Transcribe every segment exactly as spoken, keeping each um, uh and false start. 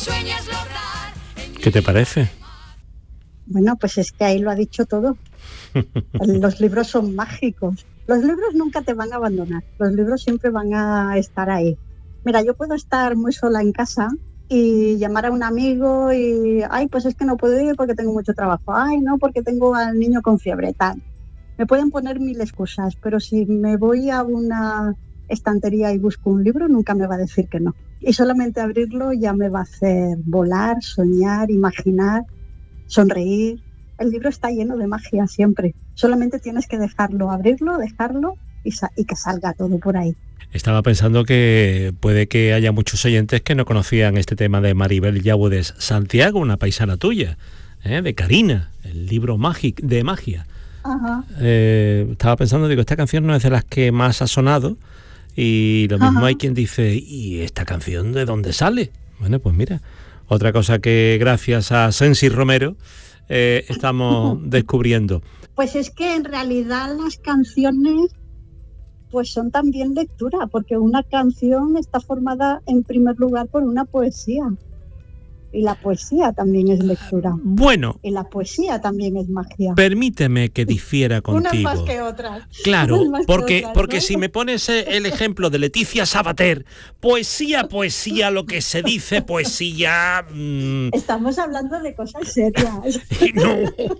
sueñes lograr. ¿Qué te parece? Bueno, pues es que ahí lo ha dicho todo. Los libros son mágicos. Los libros nunca te van a abandonar. Los libros siempre van a estar ahí. Mira, yo puedo estar muy sola en casa y llamar a un amigo y, ay, pues es que no puedo ir porque tengo mucho trabajo. Ay, no, porque tengo al niño con fiebre, tal. Me pueden poner mil excusas, pero si me voy a una estantería y busco un libro, nunca me va a decir que no. Y solamente abrirlo ya me va a hacer volar, soñar, imaginar, sonreír. El libro está lleno de magia siempre. Solamente tienes que dejarlo, abrirlo, dejarlo y, sa- y que salga todo por ahí. Estaba pensando que puede que haya muchos oyentes que no conocían este tema de Maribel Yáudes Santiago, una paisana tuya, ¿eh? De Carina, el libro mágico de magia. Ajá. Eh, estaba pensando, digo, esta canción no es de las que más ha sonado y lo mismo Ajá. hay quien dice, ¿y esta canción de dónde sale? Bueno, pues mira, otra cosa que gracias a Sensi Romero eh, estamos descubriendo. Pues es que en realidad las canciones pues son también lectura, porque una canción está formada en primer lugar por una poesía. Y la poesía también es lectura. Bueno, Y la poesía también es magia. permíteme que difiera Unas contigo. más que otras. Claro, Unas más que porque, otras, porque ¿no? si me pones eh, el ejemplo de Leticia Sabater, poesía, poesía, lo que se dice poesía... mmm, Estamos hablando de cosas serias. no,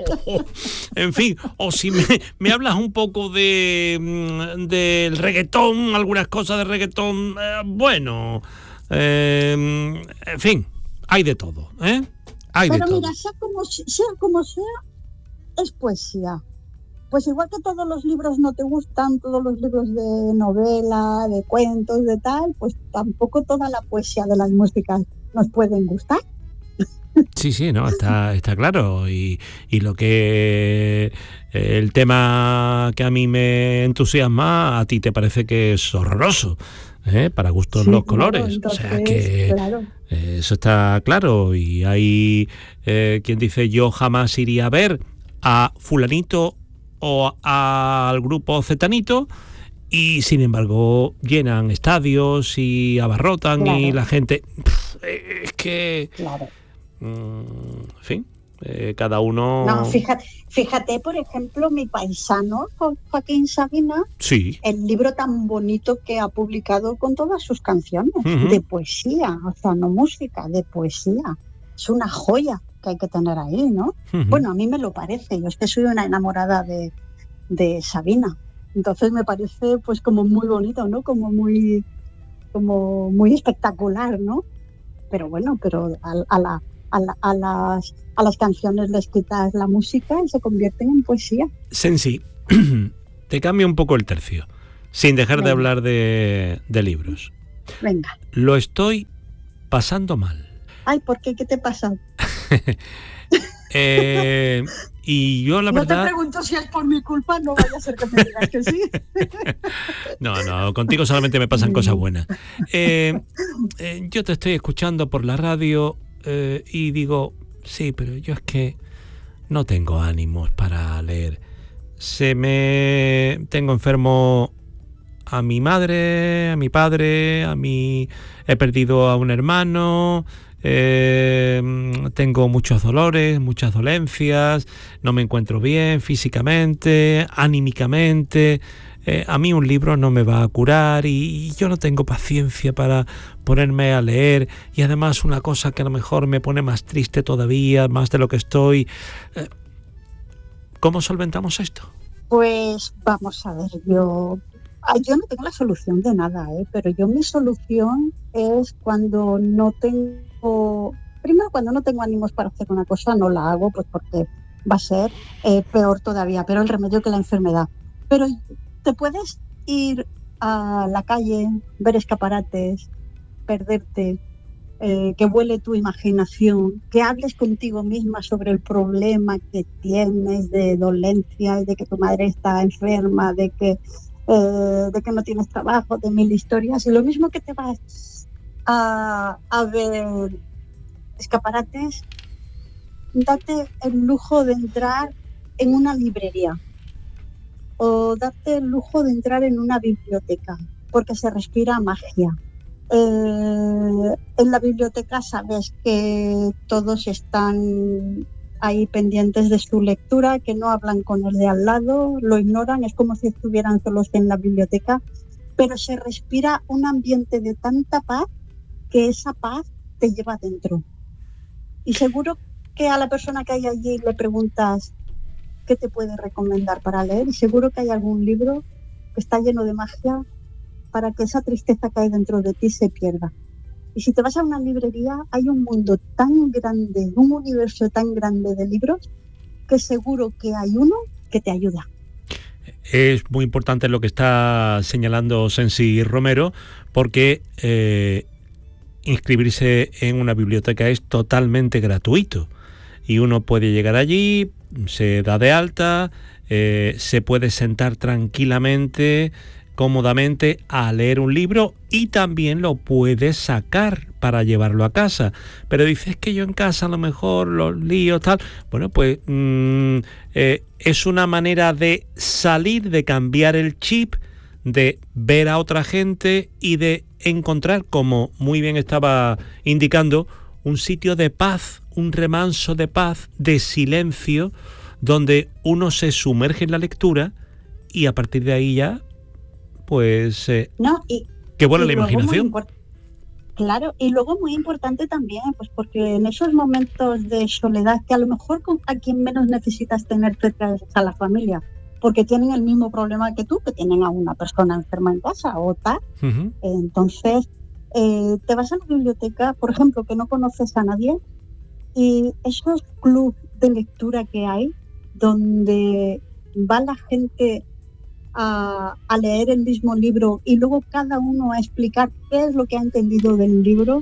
en fin, o si me, me hablas un poco de mm, del reggaetón, algunas cosas de reggaetón, eh, bueno, eh, en fin, hay de todo, ¿eh? Hay de Pero todo. mira, sea como, sea como sea, es poesía. Pues igual que todos los libros no te gustan, todos los libros de novela, de cuentos, de tal, pues tampoco toda la poesía de las músicas nos pueden gustar. Sí, sí, no, está, está claro. Y, y lo que eh, el tema que a mí me entusiasma, a ti te parece que es horroroso, ¿eh? Para gustos Sí, los claro, colores. entonces, O sea que claro. eh, eso está claro. Y hay eh, quien dice, yo jamás iría a ver a fulanito o a- al grupo zetanito, y sin embargo llenan estadios y abarrotan, Claro. y la gente pf, eh, es que Claro. mm, en fin, eh, cada uno No, fíjate, fíjate, por ejemplo, mi paisano, Jo- Joaquín Sabina, sí, el libro tan bonito que ha publicado con todas sus canciones, Ujú. de poesía, o sea, no música, de poesía. Es una joya que hay que tener ahí, ¿no? Ujú. Bueno, a mí me lo parece, yo es que soy una enamorada de, de Sabina. Entonces me parece pues como muy bonito, ¿no? Como muy, como muy espectacular, ¿no? Pero bueno, pero a, a, la, a, la, a, las, a las canciones les quitas la música y se convierten en poesía. Sensi, te cambio un poco el tercio, sin dejar de Venga. hablar de, de libros. Venga. Lo estoy pasando mal. Ay, ¿por qué? ¿Qué te pasa? Eh, y yo la no verdad... te pregunto si es por mi culpa, no vaya a ser que me digas que sí. No, no, contigo solamente me pasan cosas buenas. Eh, eh, yo te estoy escuchando por la radio eh, y digo, sí, pero yo es que no tengo ánimos para leer. Se me... Tengo enfermo a mi madre, a mi padre, a mi... He perdido a un hermano... Eh, tengo muchos dolores, muchas dolencias, no me encuentro bien físicamente, anímicamente. Eh, a mí un libro no me va a curar y, y yo no tengo paciencia para ponerme a leer, y además una cosa que a lo mejor me pone más triste todavía, más de lo que estoy. Eh, ¿Cómo solventamos esto? Pues vamos a ver, yo, ay, yo no tengo la solución de nada, ¿eh? Pero yo mi solución es cuando no tengo, primero cuando no tengo ánimos para hacer una cosa, no la hago, pues porque va a ser eh, peor todavía, peor el remedio que la enfermedad. Pero te puedes ir a la calle, ver escaparates, perderte, eh, que vuele tu imaginación, que hables contigo misma sobre el problema que tienes de dolencia, de que tu madre está enferma, de que, eh, de que no tienes trabajo, de mil historias. Y lo mismo que te vas a, a ver escaparates, date el lujo de entrar en una librería o date el lujo de entrar en una biblioteca, porque se respira magia. Eh, en la biblioteca sabes que todos están ahí pendientes de su lectura, que no hablan con el de al lado, lo ignoran, es como si estuvieran solos en la biblioteca, pero se respira un ambiente de tanta paz que esa paz te lleva adentro. Y seguro que a la persona que hay allí le preguntas qué te puede recomendar para leer, y seguro que hay algún libro que está lleno de magia para que esa tristeza que hay dentro de ti se pierda. Y si te vas a una librería, hay un mundo tan grande, un universo tan grande de libros, que seguro que hay uno que te ayuda. Es muy importante lo que está señalando Sensi Romero, porque eh, inscribirse en una biblioteca es totalmente gratuito. Y uno puede llegar allí, se da de alta, eh, se puede sentar tranquilamente, cómodamente a leer un libro, y también lo puede sacar para llevarlo a casa. Pero dices que yo en casa a lo mejor los líos, tal. Bueno, pues mmm, eh, es una manera de salir, de cambiar el chip, de ver a otra gente y de encontrar, como muy bien estaba indicando, un sitio de paz, un remanso de paz, de silencio, donde uno se sumerge en la lectura y a partir de ahí ya pues eh, no, y, que vuela y la imaginación. Import- claro, y luego muy importante también, pues porque en esos momentos de soledad, que a lo mejor con, a quien menos necesitas tener cerca es a la familia, porque tienen el mismo problema que tú, que tienen a una persona enferma en casa o tal, uh-huh. Entonces eh, te vas a la biblioteca, por ejemplo, que no conoces a nadie, y esos clubs de lectura que hay, donde va la gente A, a leer el mismo libro y luego cada uno a explicar qué es lo que ha entendido del libro,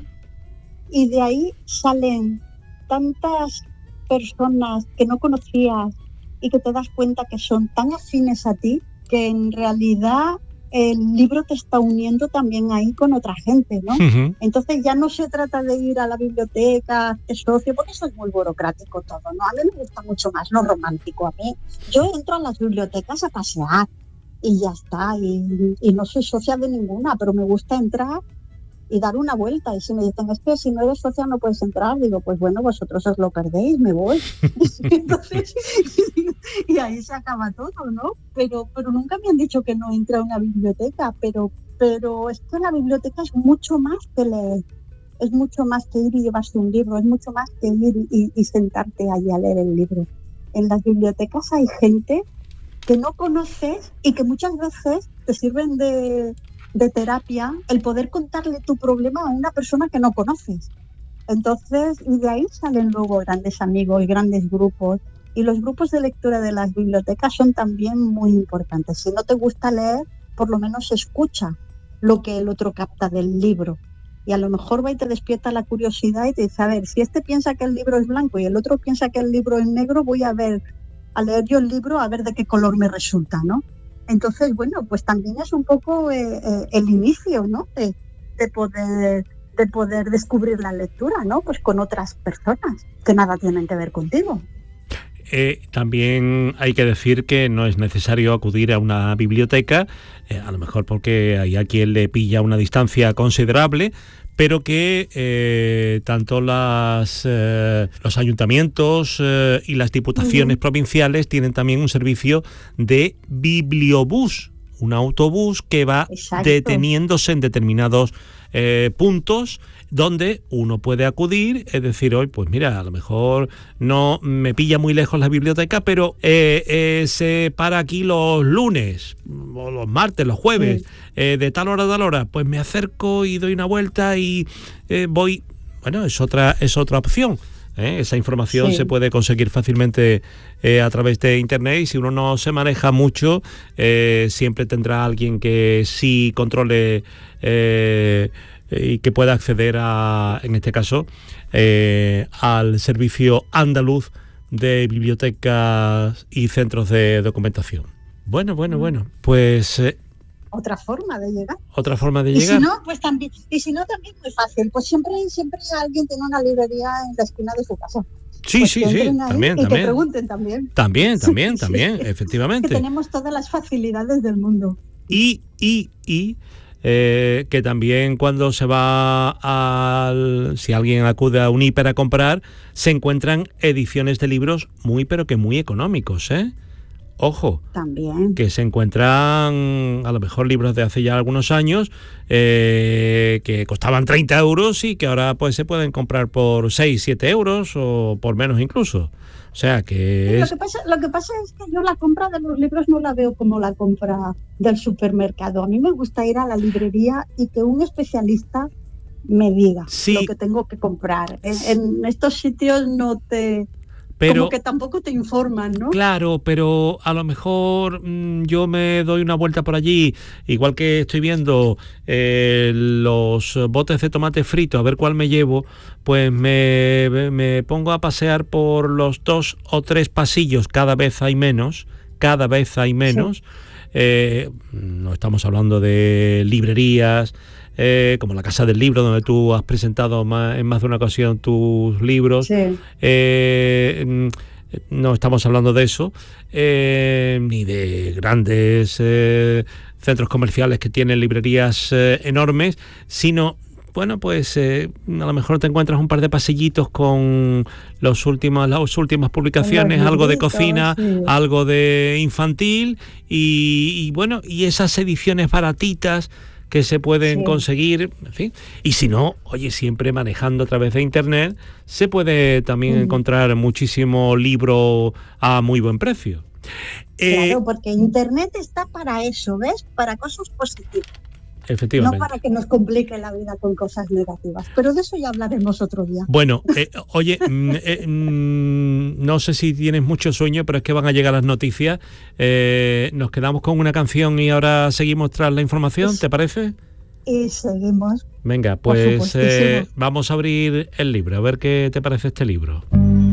y de ahí salen tantas personas que no conocías y que te das cuenta que son tan afines a ti, que en realidad el libro te está uniendo también ahí con otra gente, ¿no? Uh-huh. Entonces ya no se trata de ir a la biblioteca, de socio, porque eso es muy burocrático todo, ¿no? A mí me gusta mucho más lo romántico. A mí, yo entro a las bibliotecas a pasear y ya está, y, y no soy socia de ninguna, pero me gusta entrar y dar una vuelta, y si me dicen, es que si no eres socia no puedes entrar, digo, pues bueno, vosotros os lo perdéis, me voy. Entonces, y ahí se acaba todo, ¿no? Pero, pero nunca me han dicho que no entre a una biblioteca, pero, pero es que la biblioteca es mucho más que leer, es mucho más que ir y llevarse un libro, es mucho más que ir y, y sentarte allí a leer el libro. En las bibliotecas hay gente que no conoces y que muchas veces te sirven de, de terapia el poder contarle tu problema a una persona que no conoces. Entonces, y de ahí salen luego grandes amigos y grandes grupos. Y los grupos de lectura de las bibliotecas son también muy importantes. Si no te gusta leer, por lo menos escucha lo que el otro capta del libro. Y a lo mejor va y te despierta la curiosidad y te dice, a ver, si este piensa que el libro es blanco y el otro piensa que el libro es negro, voy a ver... a leer yo el libro a ver de qué color me resulta, ¿no? Entonces, bueno, pues también es un poco eh, eh, el inicio, ¿no? De, de, poder, de poder descubrir la lectura, ¿no? Pues con otras personas que nada tienen que ver contigo. Eh, también hay que decir que no es necesario acudir a una biblioteca, eh, a lo mejor porque hay a quien le pilla una distancia considerable, pero que eh, tanto las, eh, los ayuntamientos eh, y las diputaciones uh-huh. provinciales tienen también un servicio de bibliobús, un autobús que va Exacto. deteniéndose en determinados eh, puntos donde uno puede acudir, es decir, hoy pues mira, a lo mejor no me pilla muy lejos la biblioteca, pero eh, eh, se para aquí los lunes, o los martes, los jueves, sí. eh, de tal hora a tal hora, pues me acerco y doy una vuelta y eh, voy, bueno, es otra, es otra opción. ¿Eh? Esa información sí. se puede conseguir fácilmente eh, a través de internet, y si uno no se maneja mucho, eh, siempre tendrá alguien que sí controle eh, y que pueda acceder a, en este caso, eh, al servicio andaluz de bibliotecas y centros de documentación. Bueno, bueno, bueno, pues... Eh, otra forma de llegar. Otra forma de y llegar. Si no, pues también, y si no, también muy fácil. Pues siempre, siempre alguien tiene una librería en la esquina de su casa. Sí, pues sí, sí, también, y también. que pregunten también. También, también, sí, también, sí. efectivamente. Que tenemos todas las facilidades del mundo. Y, y, y eh, que también cuando se va al... si alguien acude a un hiper a comprar, se encuentran ediciones de libros muy, pero que muy económicos, ¿eh? Ojo, también. Que se encuentran a lo mejor libros de hace ya algunos años eh, que costaban treinta euros y que ahora pues se pueden comprar por seis, siete euros o por menos incluso. O sea que es... Lo que pasa, lo que pasa es que yo la compra de los libros no la veo como la compra del supermercado. A mí me gusta ir a la librería y que un especialista me diga sí, lo que tengo que comprar. En, en estos sitios no te... Pero, como que tampoco te informan, ¿no? Claro, pero a lo mejor mmm, yo me doy una vuelta por allí, igual que estoy viendo eh, los botes de tomate frito, a ver cuál me llevo, pues me, me pongo a pasear por los dos o tres pasillos, cada vez hay menos, cada vez hay menos. Sí. Eh, no estamos hablando de librerías, Eh, como la Casa del Libro, donde tú has presentado más, en más de una ocasión tus libros. Sí. Eh, no estamos hablando de eso, eh, ni de grandes eh, centros comerciales que tienen librerías eh, enormes, sino, bueno, pues eh, a lo mejor te encuentras un par de pasillitos con los últimos, las últimas publicaciones, algo de cocina, sí. algo de infantil y, y bueno, y esas ediciones baratitas que se pueden sí. conseguir, en fin. Y si no, oye, siempre manejando a través de internet, se puede también mm. encontrar muchísimo libro a muy buen precio. Claro, eh, porque internet está para eso, ¿ves? Para cosas positivas. Efectivamente. No para que nos complique la vida con cosas negativas. Pero de eso ya hablaremos otro día. Bueno, eh, oye, eh, no sé si tienes mucho sueño, pero es que van a llegar las noticias. Eh, nos quedamos con una canción y ahora seguimos tras la información, es, ¿te parece? Y seguimos. Venga, pues eh, vamos a abrir el libro, a ver qué te parece este libro.